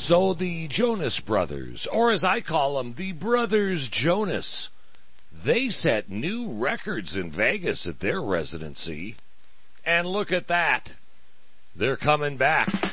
So the Jonas Brothers, or as I call them, the Brothers Jonas, they set new records in Vegas at their residency. And look at that. They're coming back.